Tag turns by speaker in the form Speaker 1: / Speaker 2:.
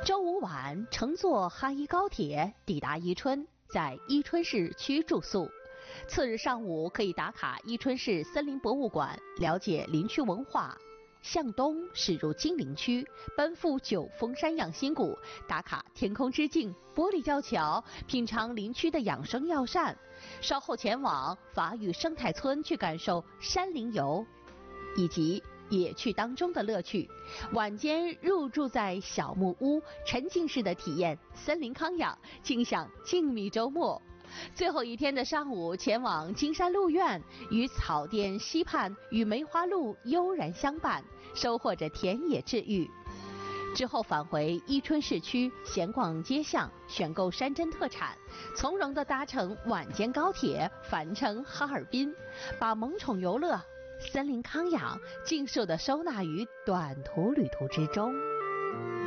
Speaker 1: 周五晚乘坐哈伊高铁抵达伊春，在伊春市区住宿。次日上午可以打卡伊春市森林博物馆，了解林区文化。向东驶入金陵区，奔赴九峰山养心谷，打卡天空之镜、玻璃吊桥，品尝林区的养生药膳。稍后前往法语生态村去感受山林游，以及野趣当中的乐趣。晚间入住在小木屋，沉浸式的体验森林康养，尽享静谧周末。最后一天的上午，前往金山鹿苑，与草甸溪畔与梅花鹿悠然相伴，收获着田野治愈。之后返回伊春市区，闲逛街巷，选购山珍特产，从容地搭乘晚间高铁返程哈尔滨，把萌宠游乐、森林康养尽数地收纳于短途旅途之中。